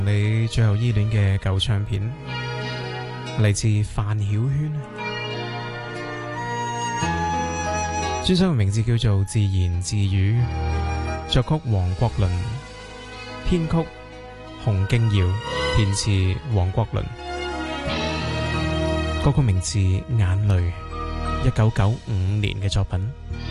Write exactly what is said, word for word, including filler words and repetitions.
你最後依戀嘅舊唱片，嚟自范曉萱，專輯嘅名字叫做《自言自語》，作曲黃國倫，編曲洪敬堯，填詞黃國倫。歌曲名字《眼淚》，一九九五年嘅作品。